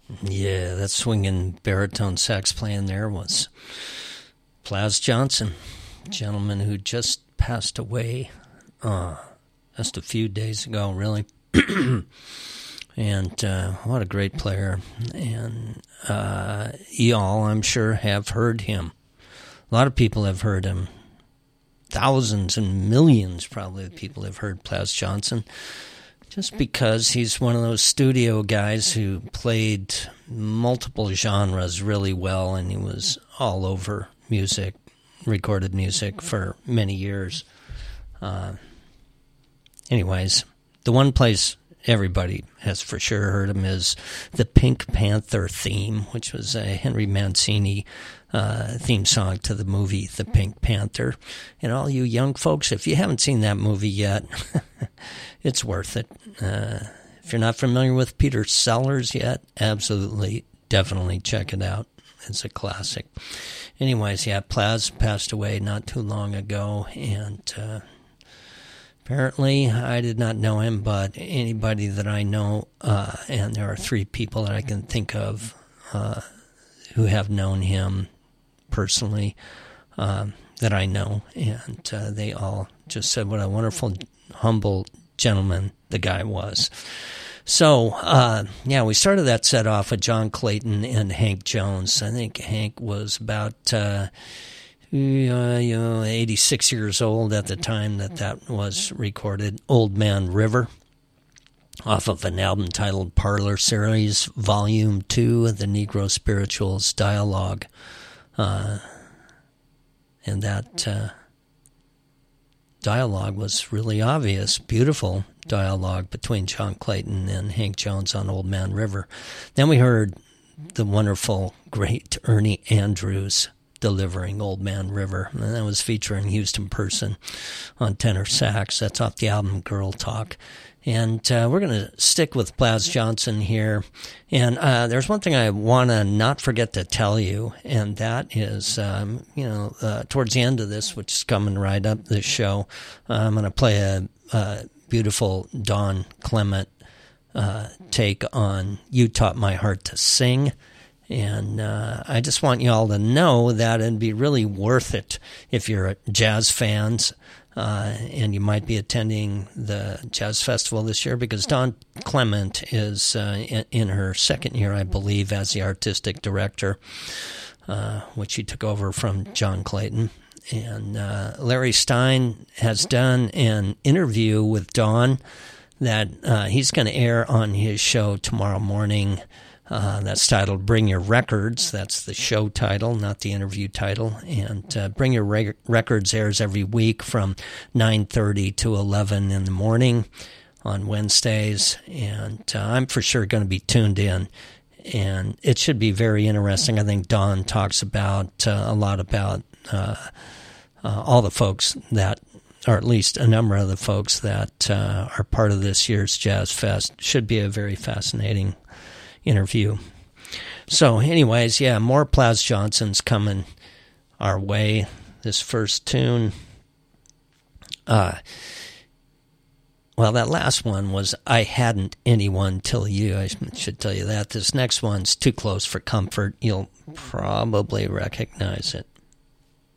Yeah, that swinging baritone sax playing there was Plas Johnson, a gentleman who just passed away just a few days ago, really. And what a great player. And y'all, I'm sure, have heard him. A lot of people have heard him. Thousands and millions, probably, of people have heard Plas Johnson. Just because he's one of those studio guys who played multiple genres really well, and he was all over music, recorded music for many years. Anyways, the one place everybody has for sure heard him is the Pink Panther theme, which was a Henry Mancini theme song to the movie The Pink Panther. And all you young folks, if you haven't seen that movie yet, it's worth it. If you're not familiar with Peter Sellers yet, absolutely, definitely check it out. It's a classic. Anyways, yeah, Plas passed away not too long ago, and apparently I did not know him, but anybody that I know, and there are 3 people that I can think of who have known him personally that I know, and they all just said what a wonderful, humble gentleman the guy was. So, yeah, we started that set off with John Clayton and Hank Jones. I think Hank was about 86 years old at the time that was recorded. Old Man River, off of an album titled Parlor Series, Volume 2 of the Negro Spirituals Dialogue. And that dialogue was really obvious, beautiful dialogue between John Clayton and Hank Jones on Old Man River. Then we heard the wonderful, great Ernie Andrews delivering Old Man River, and that was featuring Houston Person on tenor sax. That's off the album Girl Talk. And we're going to stick with Plas Johnson here. And there's one thing I want to not forget to tell you, and that is, towards the end of this, which is coming right up this show, I'm going to play a beautiful Don Clement take on You Taught My Heart to Sing. And I just want you all to know that it'd be really worth it if you're jazz fans, and you might be attending the Jazz Festival this year, because Don Clement is in her second year, I believe, as the artistic director, which she took over from John Clayton. And Larry Stein has done an interview with Don that he's going to air on his show tomorrow morning. That's titled Bring Your Records. That's the show title, not the interview title. And Bring Your Records airs every week from 9:30 to 11 in the morning on Wednesdays. And I'm for sure going to be tuned in. And it should be very interesting. I think Don talks about a lot about all the folks that, or at least a number of the folks that are part of this year's Jazz Fest. Should be a very fascinating interview. So anyways, yeah, more Plas Johnson's coming our way. This first tune, well, that last one was I Hadn't Anyone Till You. I should tell you that. This next one's Too Close for Comfort. You'll probably recognize it.